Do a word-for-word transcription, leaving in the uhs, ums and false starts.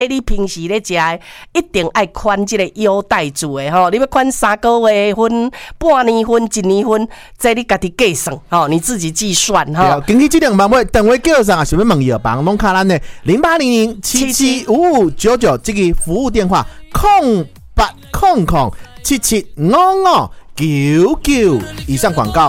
诶，你平时咧食的一定爱款即个优待组的吼，你要款三个月份、半年份、一年份，这你家己计算吼，你自己计算吼。 根据这两万位电话叫上，想要问药房，拢卡咱的零八零零七七五五九九这个服务电话，空八空空七七五五九九。以上广告